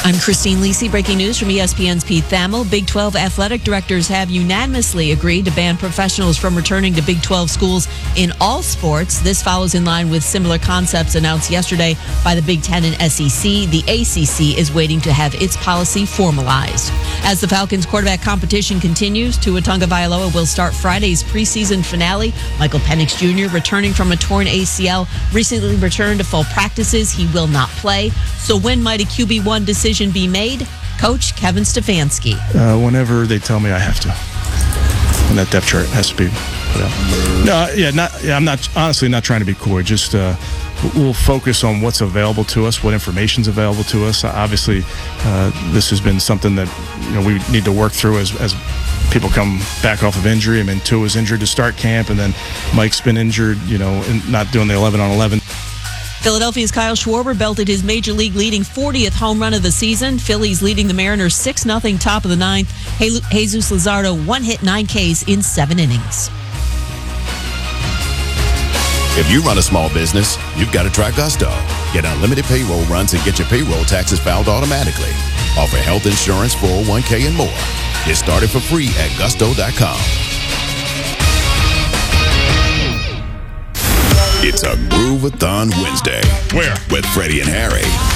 I'm Christine Lisi. Breaking news from ESPN's Pete Thamel. Big 12 athletic directors have unanimously agreed to ban professionals from returning to Big 12 schools in all sports. This follows in line with similar concepts announced yesterday by the Big 10 and SEC. The ACC is waiting to have its policy formalized. As the Falcons quarterback competition continues, Tua Tagovailoa will start Friday's preseason finale. Michael Penix Jr., returning from a torn ACL, recently returned to full practices. He will not play. So when might a QB1 decision be made? Coach Kevin Stefanski. Whenever they tell me I have to. And that depth chart has to be put out. I'm honestly not trying to be coy. Just we'll focus on what's available to us, what information's available to us. Obviously, this has been something that we need to work through as people come back off of injury. I mean, Tua's injured to start camp, and then Mike's been injured, and not doing the 11-on-11. Philadelphia's Kyle Schwarber belted his major league leading 40th home run of the season. Phillies leading the Mariners 6-0 top of the ninth. Jesus Luzardo 1 hit, 9 Ks in 7 innings. If you run a small business, you've got to try Gusto. Get unlimited payroll runs and get your payroll taxes filed automatically. Offer health insurance, 401k, and more. Get started for free at gusto.com. It's a Groove-a-thon Wednesday. Where? With Freddie and Harry.